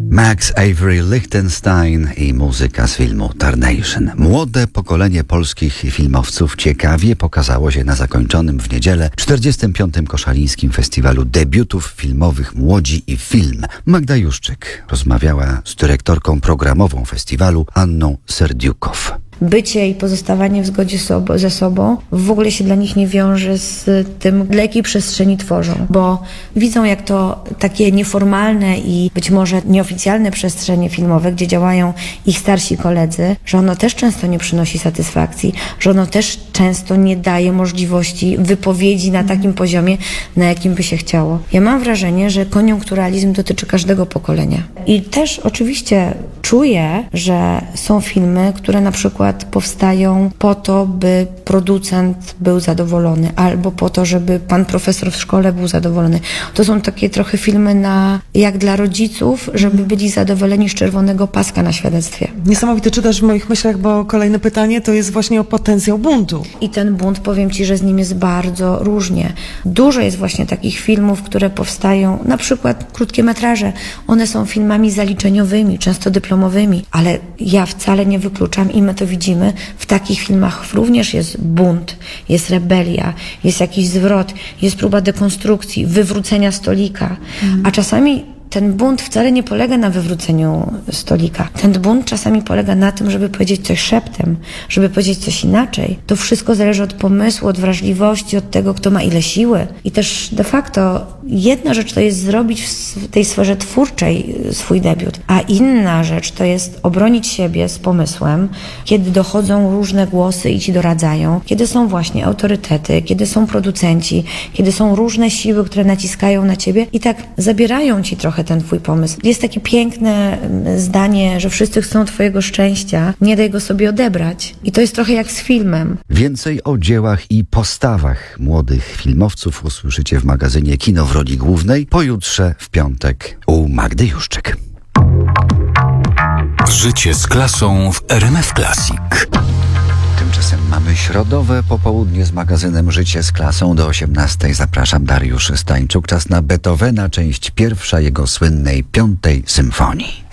Max Avery Lichtenstein i muzyka z filmu Tarnation. Młode pokolenie polskich filmowców ciekawie pokazało się na zakończonym w niedzielę 45. Koszalińskim Festiwalu Debiutów Filmowych Młodzi i Film. Magda Juszczyk rozmawiała z dyrektorką programową festiwalu Anną Serdiukow. Bycie i pozostawanie w zgodzie ze sobą w ogóle się dla nich nie wiąże z tym, dla jakiej przestrzeni tworzą, bo widzą, jak to takie nieformalne i być może nieoficjalne przestrzenie filmowe, gdzie działają ich starsi koledzy, że ono też często nie przynosi satysfakcji, że ono też często nie daje możliwości wypowiedzi na takim poziomie, na jakim by się chciało. Ja mam wrażenie, że koniunkturalizm dotyczy każdego pokolenia. I też oczywiście czuję, że są filmy, które na przykład powstają po to, by producent był zadowolony, albo po to, żeby pan profesor w szkole był zadowolony. To są takie trochę filmy jak dla rodziców, żeby byli zadowoleni z czerwonego paska na świadectwie. Niesamowite czytasz w moich myślach, bo kolejne pytanie to jest właśnie o potencjał buntu. I ten bunt, powiem Ci, że z nim jest bardzo różnie. Dużo jest właśnie takich filmów, które powstają, na przykład krótkie metraże. One są filmami zaliczeniowymi, często dyplomowymi, ale ja wcale nie wykluczam i my to widzimy. W takich filmach również jest bunt, jest rebelia, jest jakiś zwrot, jest próba dekonstrukcji, wywrócenia stolika, a czasami ten bunt wcale nie polega na wywróceniu stolika. Ten bunt czasami polega na tym, żeby powiedzieć coś szeptem, żeby powiedzieć coś inaczej. To wszystko zależy od pomysłu, od wrażliwości, od tego, kto ma ile siły. I też de facto jedna rzecz to jest zrobić w tej sferze twórczej swój debiut, a inna rzecz to jest obronić siebie z pomysłem, kiedy dochodzą różne głosy i ci doradzają, kiedy są właśnie autorytety, kiedy są producenci, kiedy są różne siły, które naciskają na ciebie i tak zabierają ci trochę ten twój pomysł. Jest takie piękne zdanie, że wszyscy chcą twojego szczęścia, nie daj go sobie odebrać. I to jest trochę jak z filmem. Więcej o dziełach i postawach młodych filmowców usłyszycie w magazynie Kino w roli głównej pojutrze w piątek u Magdy Juszczyk. Życie z klasą w RMF Classic. Tymczasem mamy środowe popołudnie z magazynem Życie z klasą do 18:00. Zapraszam, Dariusz Stańczuk. Czas na Beethovena, część pierwsza jego słynnej 5. symfonii.